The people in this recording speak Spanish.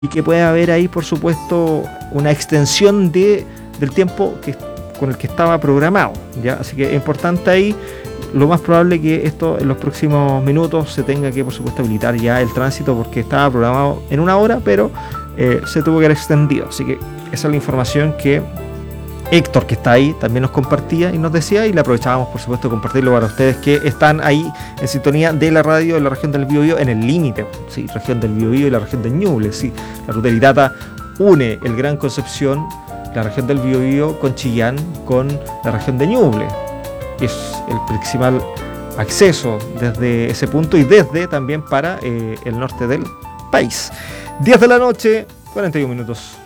y que puede haber ahí, por supuesto, una extensión del tiempo con el que estaba programado, ¿ya? Así que es importante ahí. Lo más probable que esto en los próximos minutos se tenga que, por supuesto, habilitar ya el tránsito, porque estaba programado en 1 hora, pero se tuvo que haber extendido. Así que esa es la información que Héctor, que está ahí, también nos compartía y nos decía, y le aprovechábamos, por supuesto, de compartirlo para ustedes que están ahí en sintonía de la radio en la región del Biobío, en el límite, sí, región del Biobío y la región de Ñuble, sí. La ruta Iritata une el Gran Concepción, la región del Biobío, con Chillán, con la región de Ñuble. Es el principal acceso desde ese punto y desde también para el norte del país. 10 de la noche, 41 minutos.